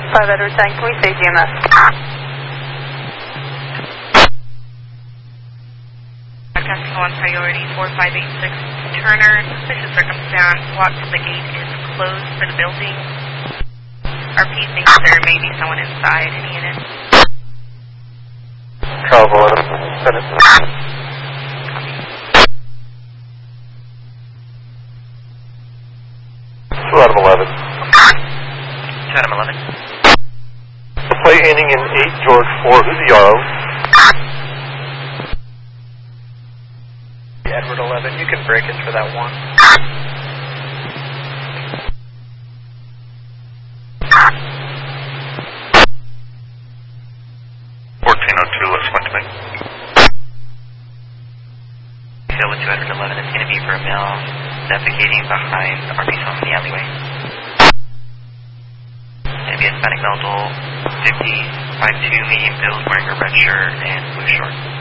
5 Edward 10, can we say GMS? Broadcasting 1 priority 4586 Turner. Suspicious circumstance. Walk to the gate is closed for the building. RP thinks there may be someone inside. Any unit? Charles 11, send it. Two Adam 11. 2 Adam 11. The plate ending in 8 George 4, who's the RO? Edward 11, you can break us for that one. 1402, what's going to be? Hill with 211 is going to be for a male defecating behind the RP home in the alleyway. Going to be a Hispanic male adult, 50, 5'2", medium build, wearing a red shirt and blue shorts.